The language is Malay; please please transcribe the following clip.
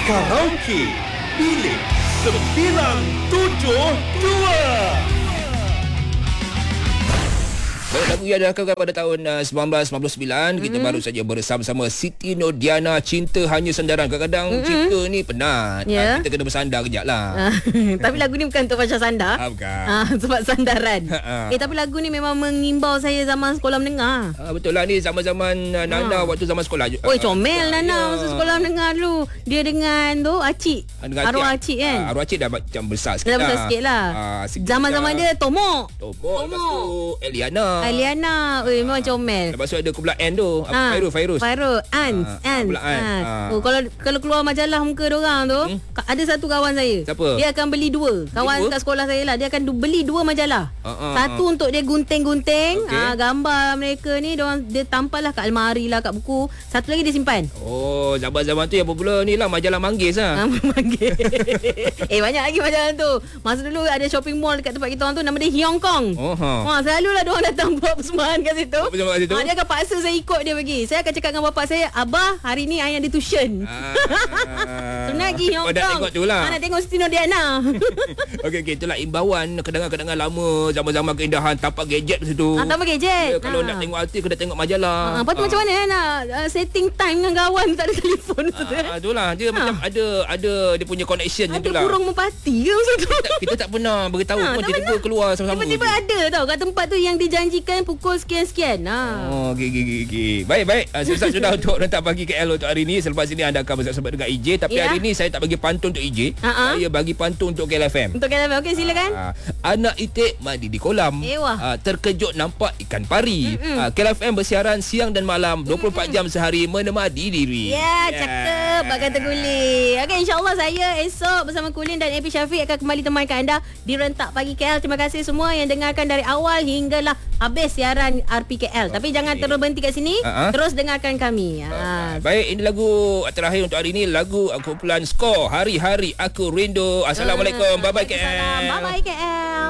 Karaoke Bilik 972. Lagu yang dilakukan pada tahun 1999. Kita baru saja bersama-sama Siti Nordiana, Cinta Hanya Sandaran. Kadang-kadang cinta ni penat, kita kena bersandar kejap lah. Tapi lagu ni bukan untuk macam sandar. Bukan. Sebab sandaran. Tapi lagu ni memang mengimbau saya zaman sekolah menengah. Betul lah, ni zaman-zaman Nana waktu zaman sekolah. Comel Nana masa sekolah menengah dulu. Dia dengan tu Acik, arwah Acik kan. Arwah Acik dah macam besar sikit dah. Besar sikit lah. Zaman-zaman dia Tomok. Eliana. Memang comel. Lepas tu ada kumpulan N tu, Fairuz. Ans. Kalau keluar majalah muka diorang tu, ada satu kawan saya. Siapa? Dia akan beli dua. Kawan kat sekolah saya lah. Dia akan beli dua majalah. Satu untuk dia gunting-gunting, gambar mereka ni dia tampal lah kat almari lah, kat buku. Satu lagi dia simpan. Oh, zaman-zaman tu yang popular ni lah majalah Manggis lah. Manggis. Banyak lagi majalah tu. Masa dulu ada shopping mall dekat tempat kita orang tu, nama dia Hong Kong. Selalulah diorang datang buat persembahan kat situ. Dia akan paksa saya ikut dia pergi. Saya akan cakap dengan bapak saya, Abah, hari ni I ada tuition. Lagi Hong Kong. Nak tengok tu lah. Nak tengok Siti Nordiana. Okey, itulah imbauan kenangan-kenangan lama, zaman-zaman keindahan tanpa gadget masa tu. Tanpa gadget. Kalau nak tengok artis, kena tengok majalah. Lepas tu macam mana nak setting time dengan kawan, tak ada telefon masa tu. Itulah, dia macam ada dia punya connection ada tu lah. Ada kurung merpati ke masa tu? Kita tak pernah beritahu pun, tiba-tiba keluar sama-sama. Tiba-tiba ada tau kat tempat tu yang dijanjikan pukul sekian-sekian. Okey. Baik. Selesai sudah untuk Rentak Pagi KL untuk hari ini. Selepas ini anda akan bersama dengan EJ. Tapi hari ini saya tak bagi pantun untuk EJ. Saya bagi pantun untuk KLFM. Untuk KLFM. Okey, silakan. Anak itik mandi di kolam. Terkejut nampak ikan pari. KLFM bersiaran siang dan malam 24 jam sehari menemani diri. Cakep. Bak kata Kulin. Okey, insyaAllah saya esok bersama Kulin dan AP Syafiq akan kembali temankan anda di Rentak Pagi KL. Terima kasih semua yang dengarkan dari awal hinggalah habis siaran RPKL. Tapi jangan terus berhenti kat sini. Terus dengarkan kami. Baik, ini lagu terakhir untuk hari ini. Lagu kumpulan Skor, Hari-Hari Aku Rindu. Assalamualaikum. Bye-bye KL. Bye-bye KL.